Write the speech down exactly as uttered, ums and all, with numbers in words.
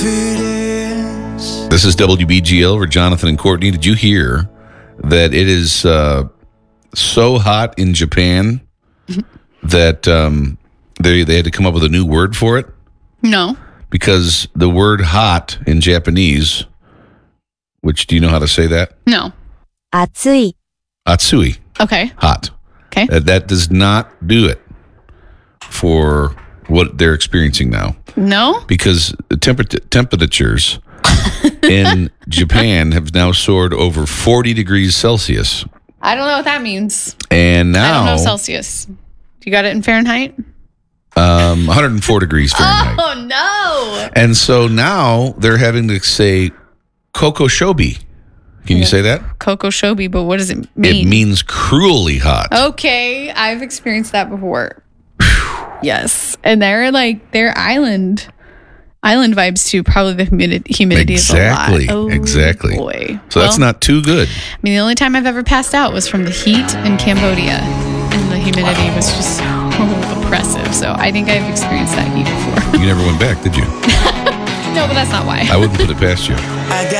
This is W B G L. We're Jonathan and Courtney. Did you hear that it is uh, so hot in Japan that um, they they had to come up with a new word for it? No. Because the word hot in Japanese, which, do you know how to say that? No. 暑い Atsui. Okay. Hot. Okay. Uh, that does not do it for what they're experiencing now. No? Because the temper- temperatures in Japan have now soared over forty degrees Celsius. I don't know what that means. And now... I don't know Celsius. You got it in Fahrenheit? Um, one hundred four degrees Fahrenheit. Oh, no. And so now they're having to say kokoshobi. Can you say that? Coco Shobi, but what does it mean? It means cruelly hot. Okay, I've experienced that before. Yes. And they're like, they're island... Island vibes too. Probably the humidity, humidity exactly, is a lot. Oh, exactly. Boy. So well, that's not too good. I mean, the only time I've ever passed out was from the heat in Cambodia, and the humidity was just so oppressive. So I think I've experienced that heat before. You never went back, did you? No, but that's not why. I wouldn't put it past you.